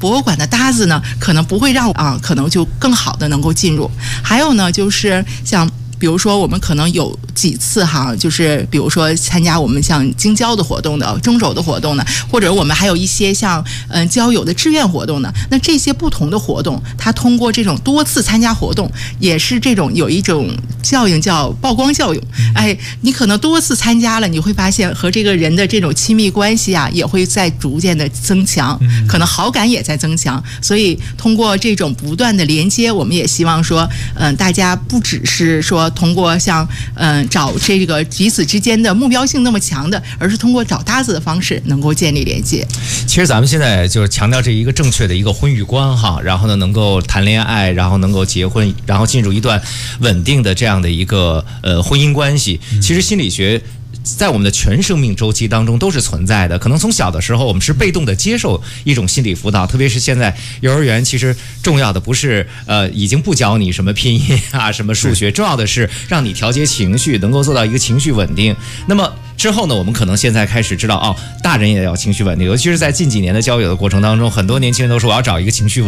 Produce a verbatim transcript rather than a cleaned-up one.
博物馆的搭子呢，可能不会让啊，可能就更好的能够进入。还有呢，就是像。比如说，我们可能有几次哈，就是比如说参加我们像京交的活动的、中轴的活动呢，或者我们还有一些像嗯交友的志愿活动呢。那这些不同的活动，它通过这种多次参加活动，也是这种有一种效应叫曝光效应。哎，你可能多次参加了，你会发现和这个人的这种亲密关系啊，也会在逐渐的增强，可能好感也在增强。所以通过这种不断的连接，我们也希望说，嗯、呃，大家不只是说。通过像嗯、呃、找这个彼此之间的目标性那么强的，而是通过找搭子的方式能够建立连接。 其实咱们现在就是强调这一个正确的一个婚育观哈，然后呢能够谈恋爱，然后能够结婚，然后进入一段稳定的这样的一个呃婚姻关系。其实心理学。在我们的全生命周期当中都是存在的，可能从小的时候我们是被动的接受一种心理辅导，特别是现在幼儿园，其实重要的不是呃已经不教你什么拼音啊什么数学，重要的是让你调节情绪，能够做到一个情绪稳定。那么之后呢，我们可能现在开始知道哦，大人也要情绪稳定，尤其是在近几年的交友的过程当中，很多年轻人都说我要找一个情绪稳定